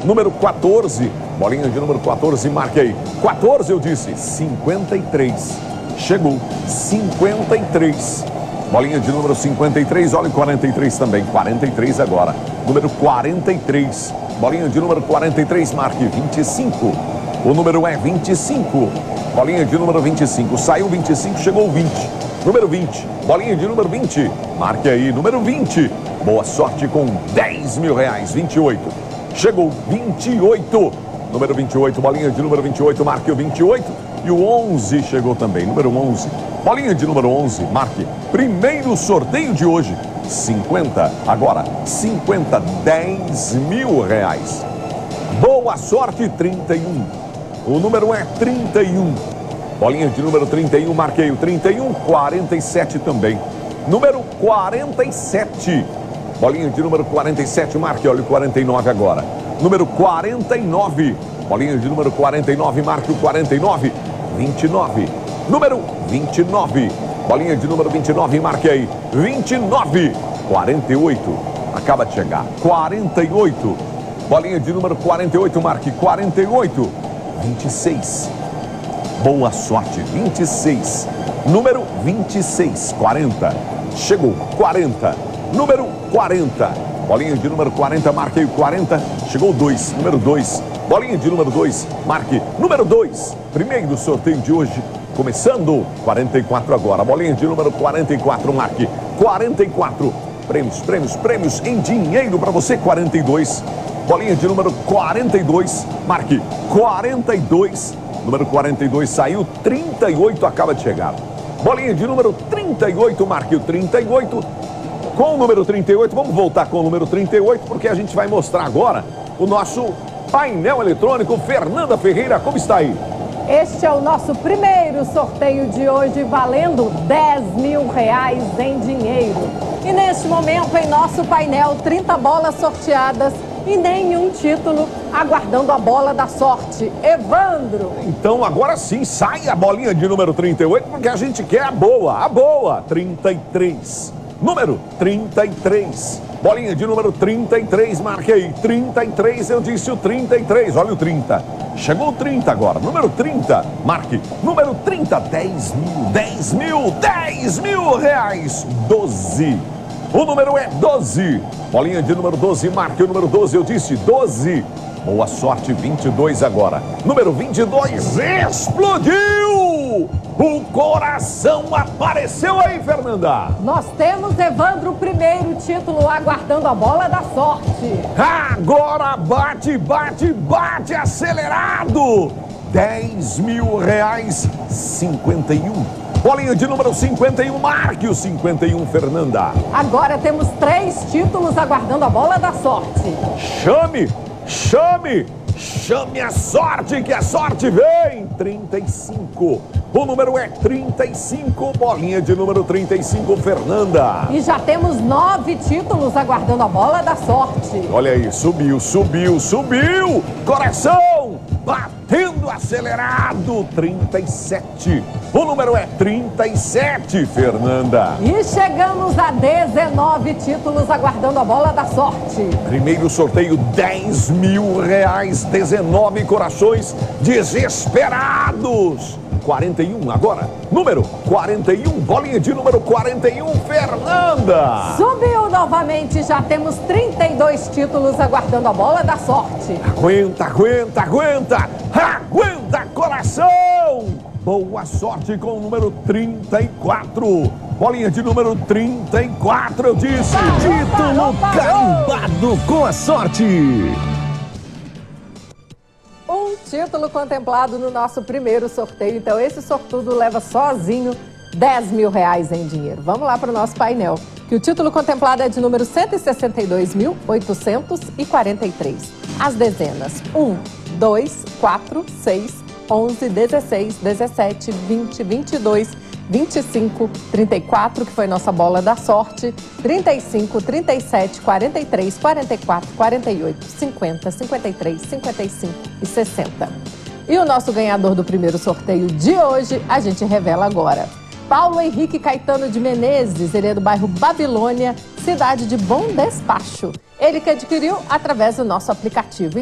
número 14. Bolinha de número 14, marque aí. 14, eu disse, 53. Chegou, 53. Bolinha de número 53, olha o 43 também. 43 agora. Número 43. Bolinha de número 43, marque 25. O número é 25. Bolinha de número 25. Saiu 25, chegou 20. Número 20. Bolinha de número 20. Marque aí, número 20. Boa sorte com 10 mil reais. 28. Chegou 28. Número 28. Bolinha de número 28. Marque o 28. E o 11 chegou também. Número 11. Bolinha de número 11. Marque. Primeiro sorteio de hoje. 50. Agora, 50. 10 mil reais. Boa sorte, 31. O número é 31. Bolinha de número 31, marquei o 31, 47 também. Número 47. Bolinha de número 47, marque, olha o 49 agora. Número 49. Bolinha de número 49, marque o 49. 29. Número 29. Bolinha de número 29, marque aí. 29. 48. Acaba de chegar. 48. Bolinha de número 48, marque 48. 26. Boa sorte, 26. Número 26, 40. Chegou, 40. Número 40. Bolinha de número 40, marquei o 40. Chegou 2, número 2. Bolinha de número 2, marque número 2. Primeiro sorteio de hoje, começando. 44 agora. Bolinha de número 44, marque 44. Prêmios, prêmios, prêmios em dinheiro para você, 42. Bolinha de número 42, marque 42. Número 42 saiu, 38 acaba de chegar. Bolinha de número 38, marque o 38. Com o número 38, vamos voltar com o número 38, porque a gente vai mostrar agora o nosso painel eletrônico. Fernanda Ferreira, como está aí? Este é o nosso primeiro sorteio de hoje, valendo 10 mil reais em dinheiro. E neste momento, em nosso painel, 30 bolas sorteadas e nenhum título, aguardando a bola da sorte. Evandro! Então agora sim, sai a bolinha de número 38, porque a gente quer a boa, 33. Número 33. Bolinha de número 33, marquei 33, eu disse o 33, olha o 30. Chegou o 30 agora, número 30, marque, número 30, 10 mil reais, 12. O número é 12. Bolinha de número 12, marque o número 12, eu disse 12. Boa sorte, 22 agora. Número 22, explodiu! O coração apareceu aí, Fernanda. Nós temos, Evandro, o primeiro título, aguardando a bola da sorte. Agora bate, bate, bate, acelerado. 10 mil reais, 51. Bolinha de número 51, marque o 51, Fernanda. Agora temos 3 títulos aguardando a bola da sorte. Chame, chame, chame a sorte, que a sorte vem. 35. O número é 35, bolinha de número 35, Fernanda. E já temos 9 títulos aguardando a bola da sorte. Olha aí, subiu, subiu, subiu. Coração batendo acelerado, 37. O número é 37, Fernanda. E chegamos a 19 títulos aguardando a bola da sorte. Primeiro sorteio, 10 mil reais, 19 corações desesperados. 41 agora, número 41, bolinha de número 41, Fernanda. Subiu novamente, já temos 32 títulos aguardando a bola da sorte. Aguenta, aguenta, aguenta, aguenta, coração. Boa sorte com o número 34. Bolinha de número 34, eu disse. Título carimbado com a sorte. Um título contemplado no nosso primeiro sorteio. Então, esse sortudo leva sozinho 10 mil reais em dinheiro. Vamos lá para o nosso painel. Que o título contemplado é de número 162.843. As dezenas 1, 2, 4, 6, 11, 16, 17, 20, 22, 25, 34, que foi nossa bola da sorte, 35, 37, 43, 44, 48, 50, 53, 55 e 60. E o nosso ganhador do primeiro sorteio de hoje, a gente revela agora. Paulo Henrique Caetano de Menezes, ele é do bairro Babilônia, cidade de Bom Despacho. Ele que adquiriu através do nosso aplicativo.